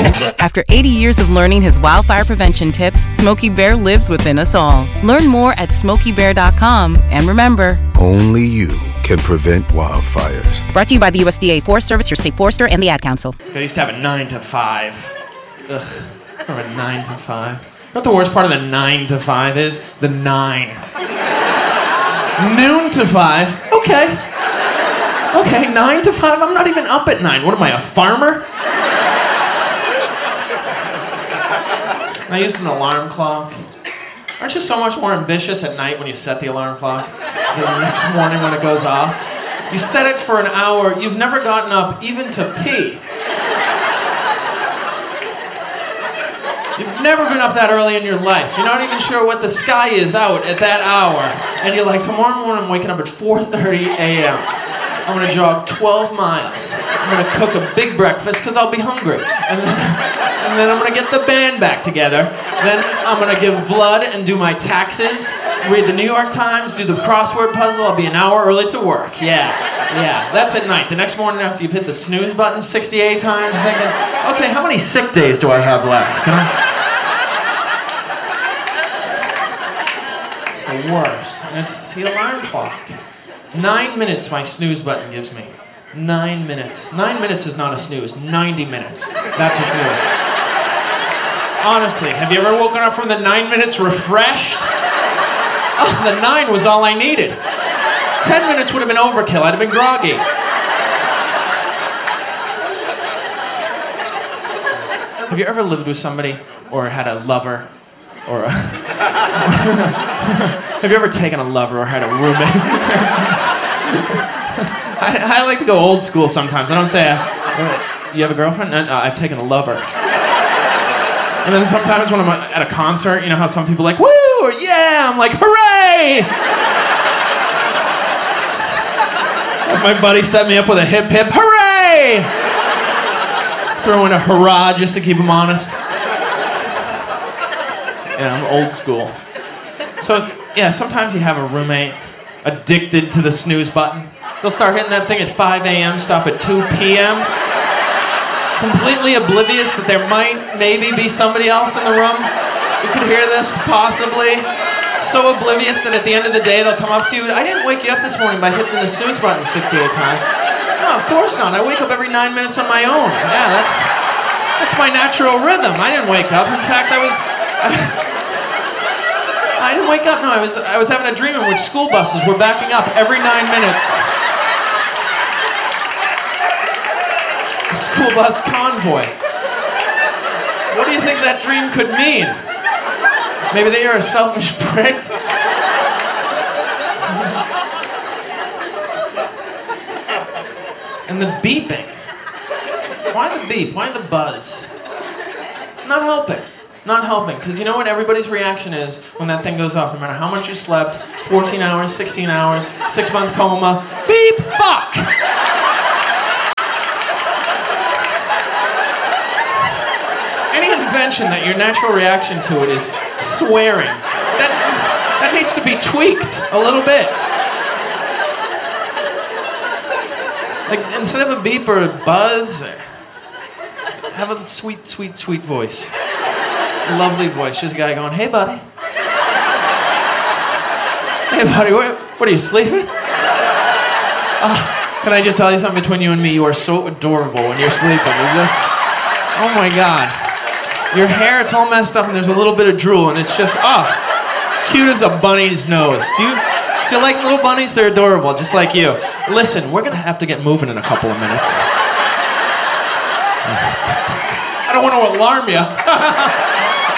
After 80 years of learning his wildfire prevention tips, Smokey Bear lives within us all. Learn more at SmokeyBear.com. And remember, only you can prevent wildfires. Brought to you by the USDA Forest Service, your state forester, and the Ad Council. I used to have a 9 to 5. Ugh, or a 9 to 5. You know what the worst part of the 9 to 5 is? The 9. Noon to 5. Okay. Okay, 9 to 5? I'm not even up at 9. What am I, a farmer? I used an alarm clock. Aren't you so much more ambitious at night when you set the alarm clock than the next morning when it goes off? You set it for an hour. You've never gotten up even to pee. You've never been up that early in your life. You're not even sure what the sky is out at that hour. And you're like, tomorrow morning I'm waking up at 4:30 a.m. I'm gonna jog 12 miles. I'm gonna cook a big breakfast because I'll be hungry. And then I'm gonna get the band back together. Then I'm gonna give blood and do my taxes, read the New York Times, do the crossword puzzle. I'll be an hour early to work. Yeah, that's at night. The next morning after you've hit the snooze button 68 times, thinking, okay, how many sick days do I have left? It's the worst. And it's the alarm clock. 9 minutes my snooze button gives me. 9 minutes. 9 minutes is not a snooze. 90 minutes. That's a snooze. Honestly, have you ever woken up from the 9 minutes refreshed? Oh, the 9 was all I needed. 10 minutes would have been overkill. I'd have been groggy. Have you ever lived with somebody or had a lover or a... Have you ever taken a lover or had a roommate? I like to go old school sometimes. I don't say, you have a girlfriend? No, I've taken a lover. And then sometimes when I'm at a concert, you know how some people are like, woo, or yeah, I'm like, hooray! My buddy set me up with a hip hip, hooray! Throw in a hurrah just to keep him honest. Yeah, I'm old school. So, yeah, sometimes you have a roommate addicted to the snooze button. They'll start hitting that thing at 5 a.m., stop at 2 p.m. Completely oblivious that there might maybe be somebody else in the room who could hear this, possibly. So oblivious that at the end of the day they'll come up to you. I didn't wake you up this morning by hitting the snooze button 68 times. No, of course not. I wake up every 9 minutes on my own. Yeah, that's my natural rhythm. I didn't wake up. In fact, I didn't wake up. No, I was having a dream in which school buses were backing up every 9 minutes. A school bus convoy. What do you think that dream could mean? Maybe that you're a selfish prick? And the beeping. Why the beep? Why the buzz? Not helping. Not helping, because you know what everybody's reaction is when that thing goes off, no matter how much you slept, 14 hours, 16 hours, 6-month coma, beep, fuck! Any invention that your natural reaction to it is swearing, that needs to be tweaked a little bit. Like, instead of a beep or a buzz, have a sweet, sweet, sweet voice. Lovely voice. Just a guy going, hey, buddy. Hey, buddy, what are you, sleeping? Can I just tell you something between you and me? You are so adorable when you're sleeping. You're just, oh my God. Your hair, it's all messed up and there's a little bit of drool and it's just, cute as a bunny's nose. Do you like little bunnies? They're adorable, just like you. Listen, we're going to have to get moving in a couple of minutes. I don't want to alarm you.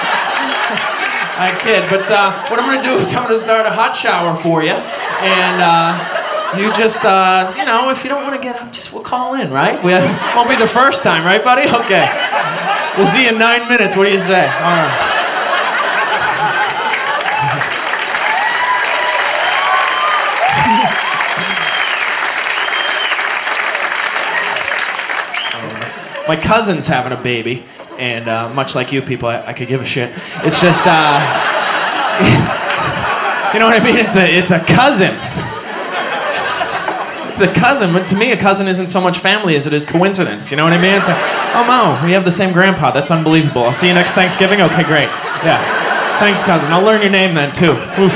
I kid, but what I'm going to do is I'm going to start a hot shower for you, and you just, if you don't want to get up, we'll call in, right? Won't be the first time, right, buddy? Okay. We'll see you in 9 minutes. What do you say? All right. My cousin's having a baby. And much like you people, I could give a shit. It's just, you know what I mean? It's a cousin. it's a cousin, but to me, a cousin isn't so much family as it is coincidence. You know what I mean? It's like, oh, Mo, we have the same grandpa. That's unbelievable. I'll see you next Thanksgiving? Okay, great. Yeah. Thanks, cousin. I'll learn your name then, too. Ooh.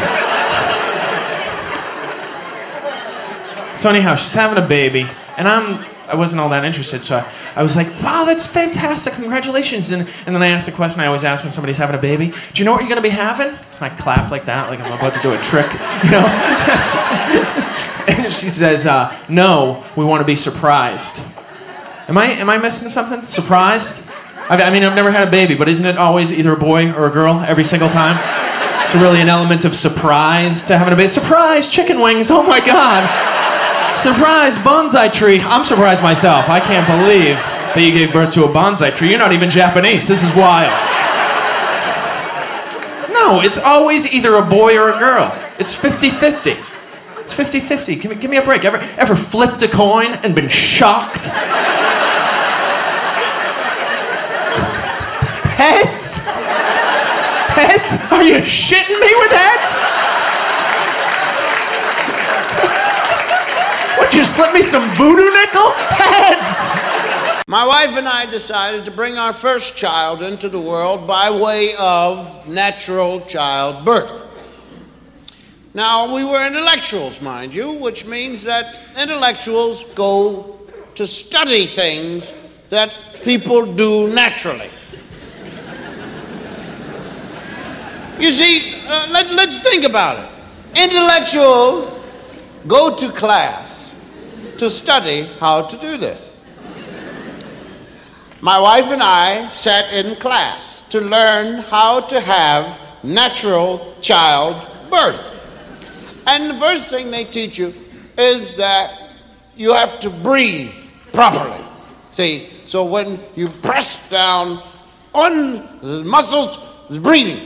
So anyhow, she's having a baby, and I wasn't all that interested, so I was like, wow, that's fantastic, congratulations. And then I asked the question I always ask when somebody's having a baby, do you know what you're going to be having? And I clap like that, like I'm about to do a trick, you know? And she says, no, we want to be surprised. Am I missing something? Surprised? I mean, I've never had a baby, but isn't it always either a boy or a girl every single time? It's really an element of surprise to having a baby. Surprise, chicken wings, oh my God. Surprise, bonsai tree. I'm surprised myself. I can't believe that you gave birth to a bonsai tree. You're not even Japanese. This is wild. No, it's always either a boy or a girl. It's 50-50. It's 50-50. Give me a break. Ever flipped a coin and been shocked? Heads? Heads? Are you shitting me with heads? Would you slip me some voodoo nickel? Heads! My wife and I decided to bring our first child into the world by way of natural childbirth. Now, we were intellectuals, mind you, which means that intellectuals go to study things that people do naturally. You see, let's think about it. Intellectuals go to class to study how to do this. My wife and I sat in class to learn how to have natural childbirth. And the first thing they teach you is that you have to breathe properly. See, so when you press down on the muscles, the breathing.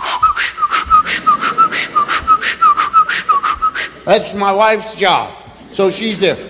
That's my wife's job. So she's there.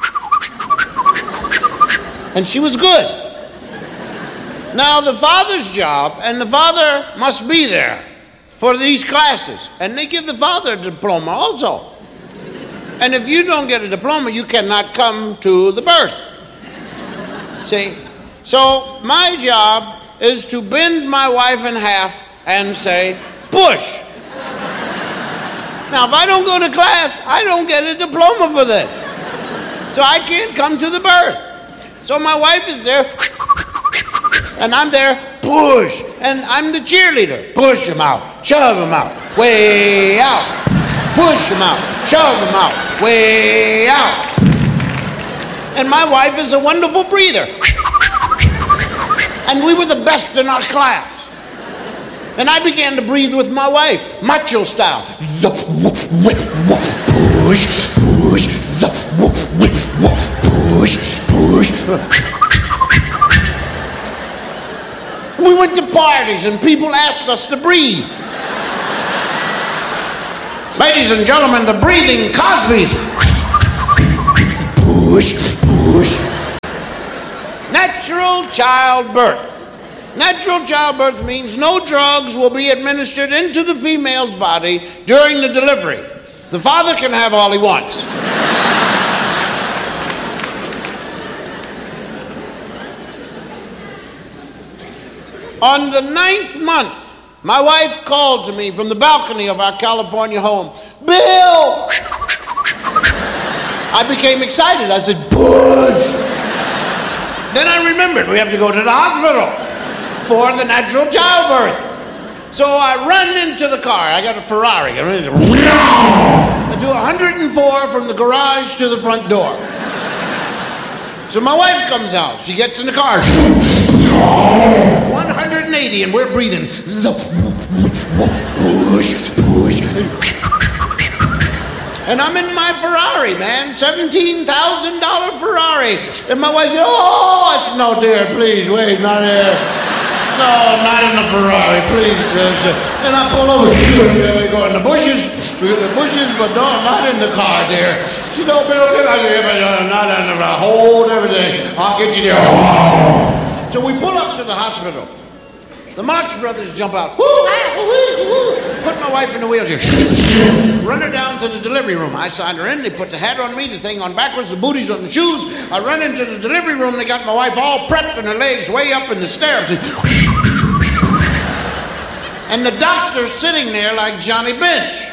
And she was good. Now the father's job, and the father must be there for these classes. And they give the father a diploma also. And if you don't get a diploma, you cannot come to the birth. See? So my job is to bend my wife in half and say, push. Now, if I don't go to class, I don't get a diploma for this. So I can't come to the birth. So my wife is there, and I'm there, push. And I'm the cheerleader. Push him out, shove him out, way out. Push him out, shove him out, way out. And my wife is a wonderful breather. And we were the best in our class. And I began to breathe with my wife, macho style. Push, push, push, push, push. We went to parties and people asked us to breathe. Ladies and gentlemen, the breathing Cosbys. Push, push. Natural childbirth. Natural childbirth means no drugs will be administered into the female's body during the delivery. The father can have all he wants. On the 9th month, my wife called to me from the balcony of our California home, Bill! I became excited. I said, push! Then I remembered we have to go to the hospital for the natural childbirth. So I run into the car. I got a Ferrari. I do 104 from the garage to the front door. So my wife comes out. She gets in the car. 180, and we're breathing. Push, push. And I'm in my Ferrari, man, $17,000 Ferrari. And my wife said, oh, I said, no, dear, please, wait, not here. No, not in the Ferrari, please. And I pull over, we go in the bushes, but no, not in the car, dear. She told me, okay, I said, not in the car, hold everything, I'll get you there. So we pull up to the hospital. The Marx Brothers jump out. Woo, put my wife in the wheelchair. Run her down to the delivery room. I signed her in. They put the hat on me, the thing on backwards, the booties on the shoes. I run into the delivery room. They got my wife all prepped and her legs way up in the stairs. And the doctor's sitting there like Johnny Bench.